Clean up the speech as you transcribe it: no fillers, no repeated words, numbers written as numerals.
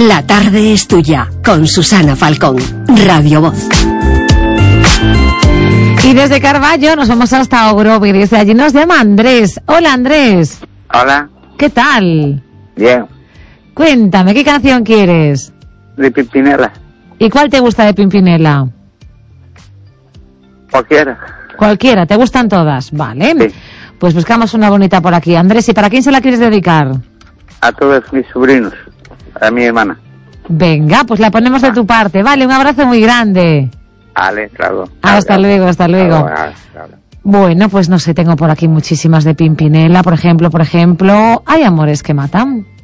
La tarde es tuya, con Susana Falcón, Radio Voz. Y desde Carballo nos vamos hasta Ogrove y desde allí nos llama Andrés. Hola, Andrés. Hola. ¿Qué tal? Bien. Cuéntame, ¿qué canción quieres? De Pimpinela. ¿Y cuál te gusta de Pimpinela? Cualquiera. Cualquiera, ¿te gustan todas? Vale. Sí. Pues buscamos una bonita por aquí. Andrés, ¿y para quién se la quieres dedicar? A todos mis sobrinos. A mi hermana. Venga, pues la ponemos de tu parte. Vale, un abrazo muy grande. Vale, claro. Hasta luego, hasta luego. Claro. Bueno, pues no sé, tengo por aquí muchísimas de Pimpinela. Por ejemplo, Hay amores que matan.